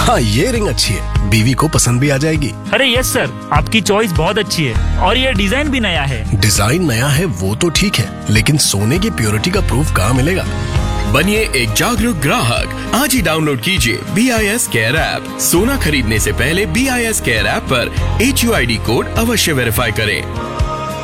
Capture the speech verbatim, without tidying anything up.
हाँ, ये रिंग अच्छी है, बीवी को पसंद भी आ जाएगी। अरे यस सर, आपकी चॉइस बहुत अच्छी है और ये डिजाइन भी नया है। डिजाइन नया है वो तो ठीक है, लेकिन सोने की प्योरिटी का प्रूफ कहाँ मिलेगा? बनिए एक जागरूक ग्राहक। आज ही डाउनलोड कीजिए B I S care app. सोना खरीदने से पहले B I S care app पर H U I D code अवश्य वेरीफाई करें।